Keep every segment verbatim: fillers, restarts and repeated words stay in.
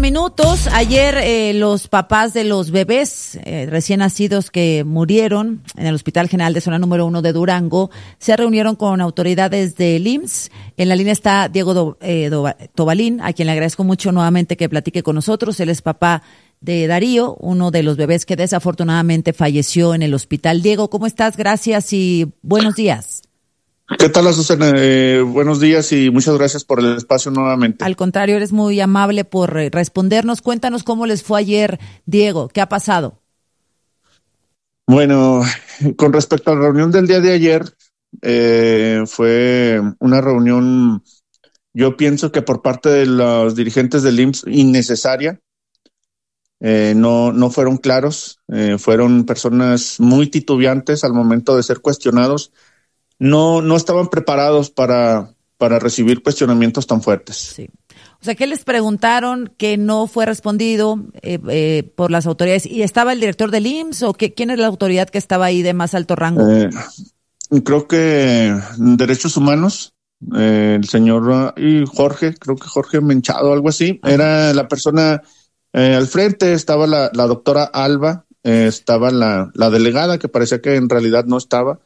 minutos. Ayer eh, los papás de los bebés eh, recién nacidos que murieron en el Hospital General de Zona Número Uno de Durango se reunieron con autoridades del I M S S. En la línea está Diego Do, eh, Do, Tobalín, a quien le agradezco mucho nuevamente que platique con nosotros. Él es papá de Darío, uno de los bebés que desafortunadamente falleció en el hospital. Diego, ¿cómo estás? Gracias y buenos días. ¿Qué tal, Azucena? Eh, buenos días y muchas gracias por el espacio nuevamente. Al contrario, eres muy amable por respondernos. Cuéntanos cómo les fue ayer, Diego. ¿Qué ha pasado? Bueno, con respecto a la reunión del día de ayer, eh, fue una reunión, yo pienso que por parte de los dirigentes del I M S S, innecesaria. Eh, no, no fueron claros, eh, fueron personas muy titubeantes al momento de ser cuestionados. No, no estaban preparados para, para recibir cuestionamientos tan fuertes. Sí. O sea, ¿qué les preguntaron que no fue respondido eh, eh, por las autoridades? ¿Y estaba el director del I M S S o qué, quién es la autoridad que estaba ahí de más alto rango? Eh, creo que Derechos Humanos, eh, el señor y Jorge, creo que Jorge Menchado, algo así, Ajá. Era la persona eh, al frente, estaba la, la doctora Alba, eh, estaba la, la delegada que parecía que en realidad no estaba.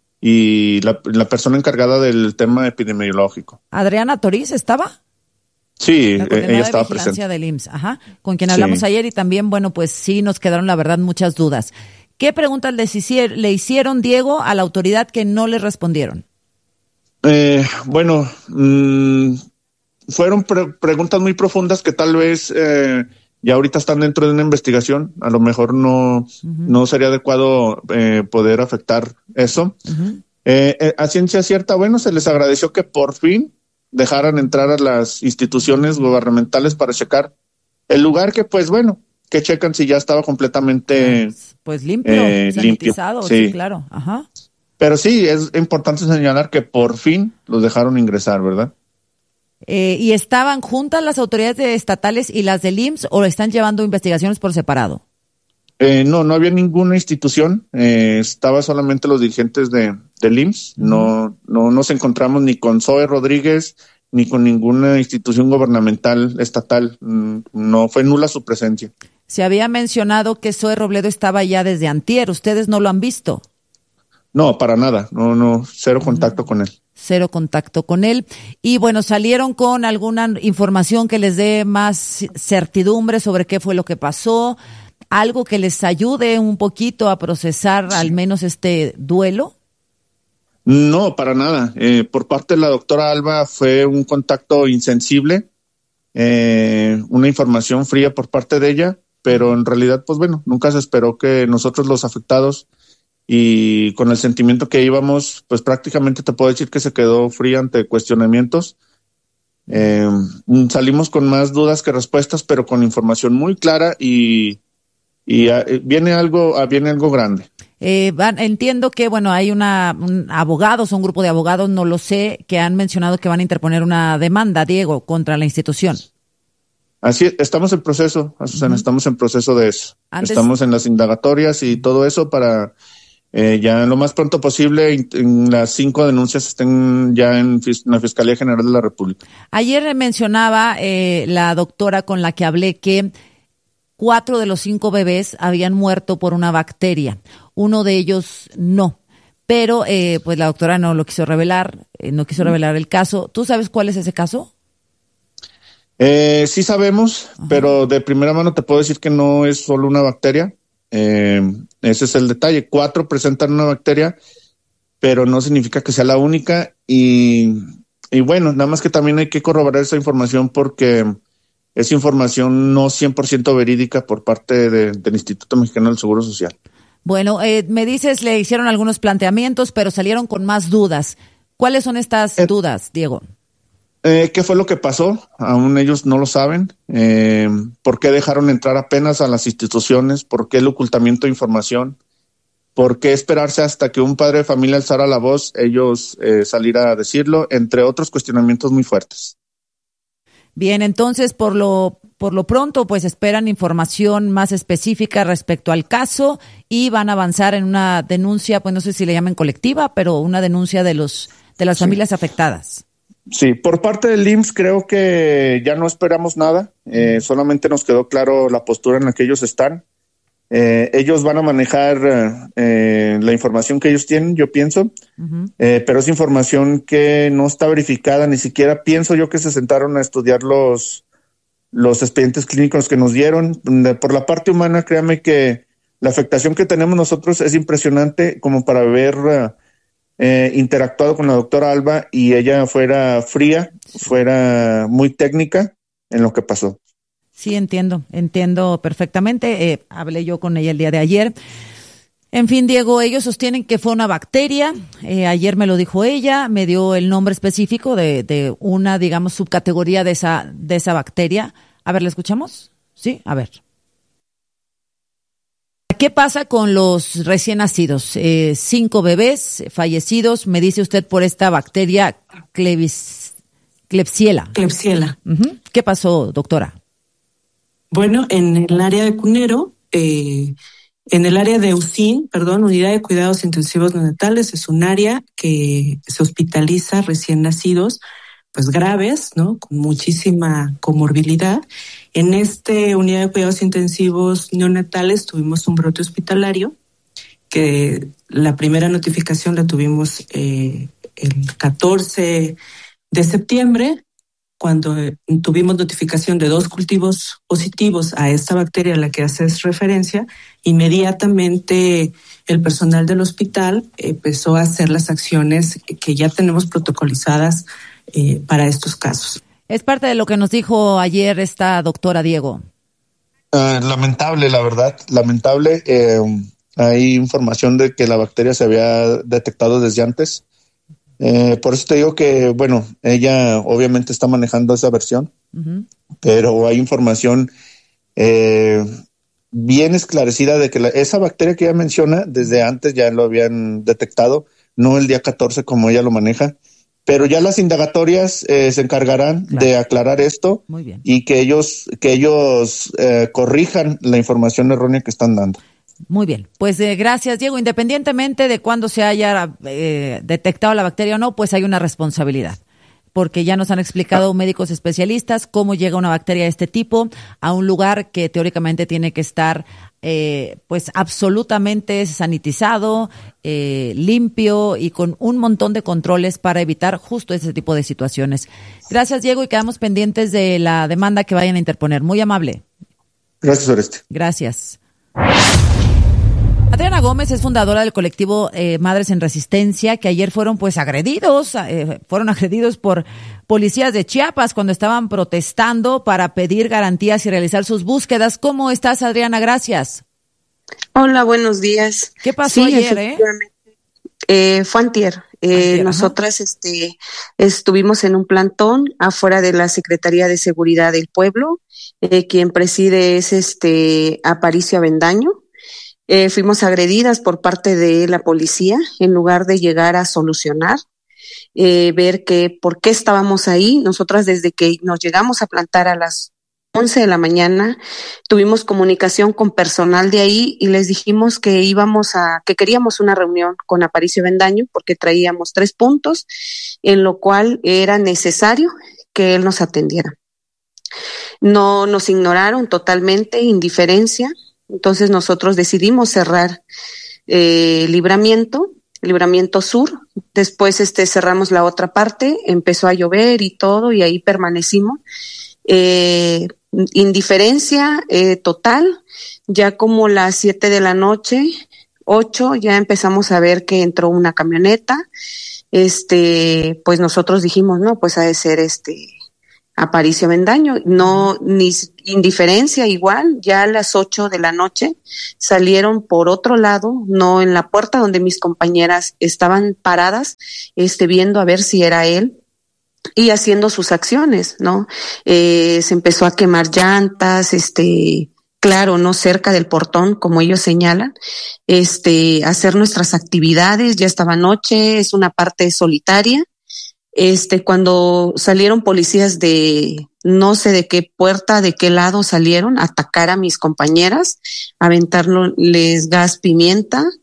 Y la, la persona encargada del tema epidemiológico. ¿Adriana Toriz estaba? Sí, ella estaba de presente. Del I M S S, ajá, con quien hablamos sí. ayer y también, bueno, pues sí nos quedaron la verdad muchas dudas. ¿Qué preguntas les hicieron, le hicieron, Diego, a la autoridad que no les respondieron? Eh, bueno, mmm, fueron pre- preguntas muy profundas que tal vez eh, ya ahorita están dentro de una investigación. A lo mejor no, uh-huh. no sería adecuado eh, poder afectar eso. Uh-huh. Eh, eh, a ciencia cierta, bueno, se les agradeció que por fin dejaran entrar a las instituciones gubernamentales para checar el lugar que, pues bueno, que checan si ya estaba completamente pues limpio, eh, sanitizado, limpio. Sí. sí, claro. Ajá. Pero sí, es importante señalar que por fin los dejaron ingresar, ¿verdad? Eh, ¿Y estaban juntas las autoridades estatales y las del I M S S o están llevando investigaciones por separado? Eh, no, no había ninguna institución, eh, estaba solamente los dirigentes de, del I M S S, uh-huh. no, no nos encontramos ni con Zoe Rodríguez ni con ninguna institución gubernamental estatal, no fue nula su presencia. Se había mencionado que Zoe Robledo estaba ya desde antier, ¿ustedes no lo han visto? No, para nada, no, no, cero contacto uh-huh. con él. Cero contacto con él. Y bueno, salieron con alguna información que les dé más certidumbre sobre qué fue lo que pasó, algo que les ayude un poquito a procesar al menos este duelo. No, para nada. Eh, por parte de la doctora Alba fue un contacto insensible, eh, una información fría por parte de ella, pero en realidad, pues bueno, nunca se esperó que nosotros los afectados y con el sentimiento que íbamos, pues prácticamente te puedo decir que se quedó fría ante cuestionamientos. Eh, salimos con más dudas que respuestas, pero con información muy clara y, y uh, viene algo, uh, viene algo grande. Eh, van, entiendo que, bueno, hay una un abogados, un grupo de abogados, no lo sé, que han mencionado que van a interponer una demanda, Diego, contra la institución. Así es, estamos en proceso, Azucena, uh-huh. estamos en proceso de eso. Antes... Estamos en las indagatorias y todo eso para eh, ya lo más pronto posible en, en las cinco denuncias estén ya en, en la Fiscalía General de la República. Ayer mencionaba eh, la doctora con la que hablé que cuatro de los cinco bebés habían muerto por una bacteria. Uno de ellos no. Pero eh, pues la doctora no lo quiso revelar, eh, no quiso revelar el caso. ¿Tú sabes cuál es ese caso? Eh, sí sabemos, Ajá. pero de primera mano te puedo decir que no es solo una bacteria. Eh, ese es el detalle. Cuatro presentan una bacteria, pero no significa que sea la única. Y, y bueno, nada más que también hay que corroborar esa información porque es información no cien por ciento verídica por parte de, del Instituto Mexicano del Seguro Social. Bueno, eh, me dices, le hicieron algunos planteamientos, pero salieron con más dudas. ¿Cuáles son estas eh, dudas, Diego? Eh, ¿Qué fue lo que pasó? Aún ellos no lo saben. Eh, ¿Por qué dejaron entrar apenas a las instituciones? ¿Por qué el ocultamiento de información? ¿Por qué esperarse hasta que un padre de familia alzara la voz, ellos eh, salir a decirlo? Entre otros cuestionamientos muy fuertes. Bien, entonces, por lo por lo pronto, pues esperan información más específica respecto al caso y van a avanzar en una denuncia, pues no sé si le llaman colectiva, pero una denuncia de los de las sí. familias afectadas. Sí, por parte del I M S S creo que ya no esperamos nada, eh, solamente nos quedó claro la postura en la que ellos están. Eh, ellos van a manejar eh, la información que ellos tienen, yo pienso, uh-huh. eh, pero es información que no está verificada, ni siquiera pienso yo que se sentaron a estudiar los, los expedientes clínicos que nos dieron. Por la parte humana, créame que la afectación que tenemos nosotros es impresionante como para haber eh, interactuado con la doctora Alba y ella fuera fría, fuera muy técnica en lo que pasó. Sí, entiendo, entiendo perfectamente. Eh, hablé yo con ella el día de ayer. En fin, Diego, ellos sostienen que fue una bacteria. Eh, ayer me lo dijo ella, me dio el nombre específico de, de una, digamos, subcategoría de esa, de esa bacteria. A ver, ¿la escuchamos? Sí, a ver. ¿Qué pasa con los recién nacidos? Eh, cinco bebés fallecidos, me dice usted, por esta bacteria Klebs, Klebsiella. Klebsiella. Uh-huh. ¿Qué pasó, doctora? Bueno, en el área de Cunero, eh, en el área de U C I N, perdón, Unidad de Cuidados Intensivos Neonatales, es un área que se hospitaliza recién nacidos, pues graves, ¿no? Con muchísima comorbilidad. En esta unidad de cuidados intensivos neonatales tuvimos un brote hospitalario, que la primera notificación la tuvimos eh, el catorce de septiembre, cuando tuvimos notificación de dos cultivos positivos a esta bacteria a la que haces referencia. Inmediatamente el personal del hospital empezó a hacer las acciones que ya tenemos protocolizadas eh, para estos casos. Es parte de lo que nos dijo ayer esta doctora, Diego. Uh, lamentable, la verdad, lamentable. Eh, hay información de que la bacteria se había detectado desde antes. Eh, por eso te digo que, bueno, ella obviamente está manejando esa versión, uh-huh. pero hay información eh, bien esclarecida de que la, esa bacteria que ella menciona, desde antes ya lo habían detectado, no el día catorce como ella lo maneja, pero ya las indagatorias eh, se encargarán claro. de aclarar esto. Muy bien. Y que ellos, que ellos eh, corrijan la información errónea que están dando. Muy bien, pues eh, gracias, Diego. Independientemente de cuándo se haya eh, detectado la bacteria o no, pues hay una responsabilidad, porque ya nos han explicado médicos especialistas cómo llega una bacteria de este tipo a un lugar que teóricamente tiene que estar eh, pues absolutamente sanitizado, eh, limpio y con un montón de controles para evitar justo ese tipo de situaciones. Gracias, Diego, y quedamos pendientes de la demanda que vayan a interponer. Muy amable. Gracias, Oreste. Gracias. Adriana Gómez es fundadora del colectivo eh, Madres en Resistencia, que ayer fueron pues agredidos, eh, fueron agredidos por policías de Chiapas cuando estaban protestando para pedir garantías y realizar sus búsquedas. ¿Cómo estás, Adriana? Gracias. Hola, buenos días. ¿Qué pasó sí, ayer, eh? eh? Fue antier. Eh, antier nosotras este, estuvimos en un plantón afuera de la Secretaría de Seguridad del Pueblo. Eh, quien preside es este Aparicio Avendaño. Eh, fuimos agredidas por parte de la policía en lugar de llegar a solucionar, eh, ver que por qué estábamos ahí. Nosotras desde que nos llegamos a plantar a las once de la mañana tuvimos comunicación con personal de ahí y les dijimos que íbamos a, que queríamos una reunión con Aparicio Avendaño porque traíamos tres puntos en lo cual era necesario que él nos atendiera. No nos ignoraron totalmente, indiferencia. Entonces nosotros decidimos cerrar eh, Libramiento, Libramiento Sur. Después este cerramos la otra parte, empezó a llover y todo y ahí permanecimos. Eh, indiferencia eh, total, ya como las siete de la noche, ocho, ya empezamos a ver que entró una camioneta. Este, pues nosotros dijimos, no, pues ha de ser este Aparicio Avendaño, no, ni indiferencia igual, ya a las ocho de la noche salieron por otro lado, no en la puerta donde mis compañeras estaban paradas, este, viendo a ver si era él y haciendo sus acciones, ¿no? Eh, se empezó a quemar llantas, este, claro, no cerca del portón, como ellos señalan, este, hacer nuestras actividades, ya estaba noche, es una parte solitaria. Este, cuando salieron policías de no sé de qué puerta, de qué lado salieron a atacar a mis compañeras, aventarles gas pimienta,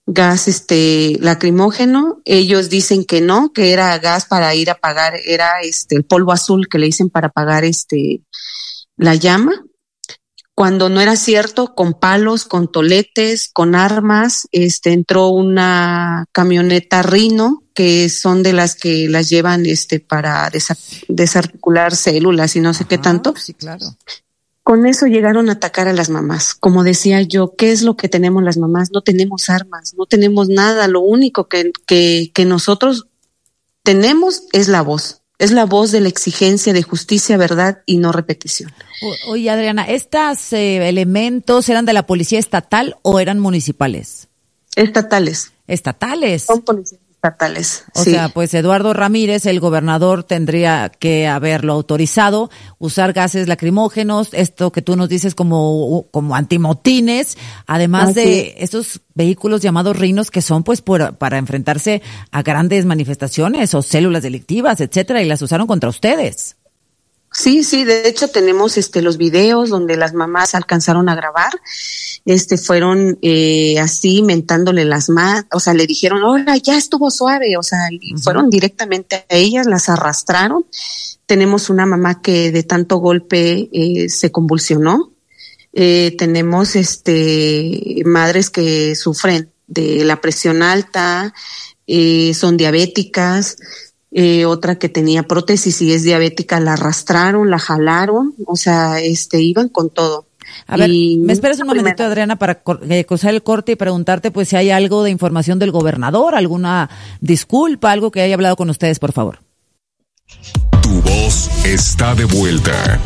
gas este lacrimógeno. Ellos dicen que no, que era gas para ir a apagar, era este el polvo azul que le dicen para apagar este la llama. Cuando no era cierto, con palos, con toletes, con armas, este entró una camioneta Rino, que son de las que las llevan este para desa- desarticular células y no sé Ajá, qué tanto. sí, claro. Con eso llegaron a atacar a las mamás. Como decía yo, ¿qué es lo que tenemos las mamás? No tenemos armas, no tenemos nada. Lo único que, que, que nosotros tenemos es la voz. Es la voz de la exigencia de justicia, verdad y no repetición. O- Oye, Adriana, ¿estos eh, elementos eran de la policía estatal o eran municipales? Estatales. Estatales. Son policías estatales. O sí. sea, pues Eduardo Ramírez, el gobernador, tendría que haberlo autorizado, usar gases lacrimógenos, esto que tú nos dices como, como antimotines, además Así de es. estos vehículos llamados rinos que son pues por, para enfrentarse a grandes manifestaciones o células delictivas, etcétera, y las usaron contra ustedes. Sí, sí, de hecho tenemos este los videos donde las mamás alcanzaron a grabar, este fueron eh, así mentándole las manos, o sea, le dijeron, hola, ya estuvo suave, o sea, y Ujú. fueron directamente a ellas, las arrastraron. Tenemos una mamá que de tanto golpe eh, se convulsionó. Eh, tenemos este madres que sufren de la presión alta, eh, son diabéticas. Eh, otra que tenía prótesis y es diabética, la arrastraron, la jalaron, o sea, este, iban con todo. A ver, Y me esperas un momentito, primera- Adriana, para cor- eh, cruzar el corte y preguntarte pues si hay algo de información del gobernador, alguna disculpa, algo que haya hablado con ustedes, por favor. Tu voz está de vuelta.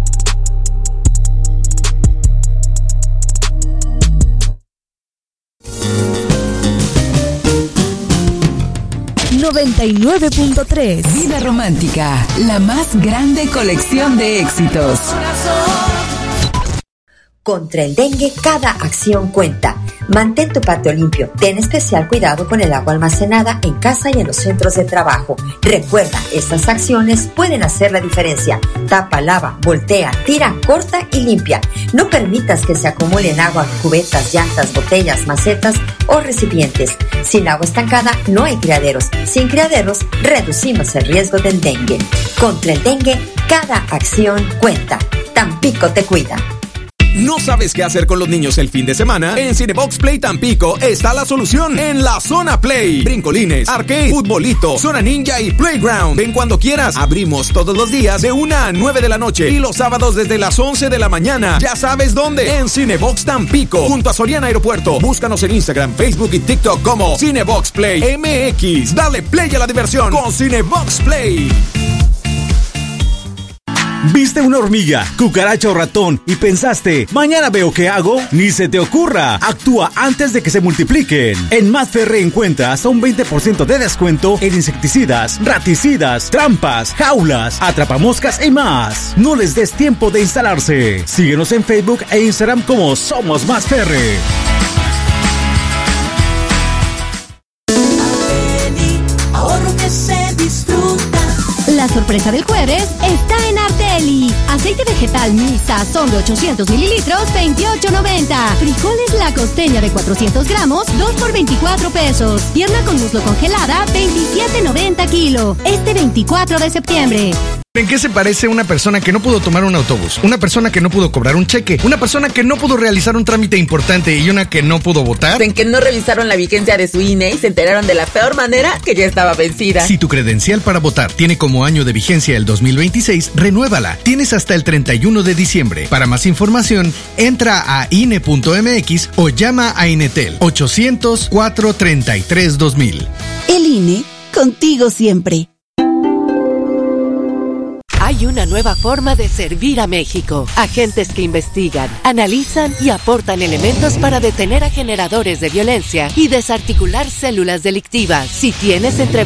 noventa y nueve punto tres. Vida Romántica, la más grande colección de éxitos. Contra el dengue, cada acción cuenta. Mantén tu patio limpio. Ten especial cuidado con el agua almacenada en casa y en los centros de trabajo. Recuerda, estas acciones pueden hacer la diferencia. Tapa, lava, voltea, tira, corta y limpia. No permitas que se acumulen agua en cubetas, llantas, botellas, macetas o recipientes. Sin agua estancada no hay criaderos. Sin criaderos reducimos el riesgo del dengue. Contra el dengue, cada acción cuenta. Tampico te cuida. ¿No sabes qué hacer con los niños el fin de semana? En Cinebox Play Tampico está la solución. En la Zona Play, brincolines, arcade, futbolito, zona ninja y playground. Ven cuando quieras. Abrimos todos los días de una a nueve de la noche y los sábados desde las once de la mañana. Ya sabes dónde. En Cinebox Tampico, junto a Soriana Aeropuerto. Búscanos en Instagram, Facebook y TikTok como Cinebox Play M X. Dale play a la diversión con Cinebox Play. ¿Viste una hormiga, cucaracha o ratón y pensaste, mañana veo qué hago? Ni se te ocurra, actúa antes de que se multipliquen. En Matferre encuentra hasta un veinte por ciento de descuento en insecticidas, raticidas, trampas, jaulas, atrapamoscas y más. No les des tiempo de instalarse. Síguenos en Facebook e Instagram como Somos Matferre. Ahorro que se disfruta. La sorpresa del jueves está en Arteli. Aceite vegetal Misa son de ochocientos mililitros, veintiocho noventa. Frijoles La Costeña de cuatrocientos gramos, dos por veinticuatro pesos. Pierna con muslo congelada, veintisiete noventa kilo. Este veinticuatro de septiembre. ¿En qué se parece una persona que no pudo tomar un autobús? Una persona que no pudo cobrar un cheque, una persona que no pudo realizar un trámite importante y una que no pudo votar. En que no revisaron la vigencia de su I N E y se enteraron de la peor manera que ya estaba vencida. Si tu credencial para votar tiene como año de vigencia el dos mil veintiséis, renuévala. Tienes hasta el treinta y uno de diciembre. Para más información, entra a I N E punto M X o llama a Inetel ochocientos, cuatrocientos treinta y tres, dos mil. El I N E, contigo siempre. Hay una nueva forma de servir a México. Agentes que investigan, analizan y aportan elementos para detener a generadores de violencia y desarticular células delictivas. Si tienes entre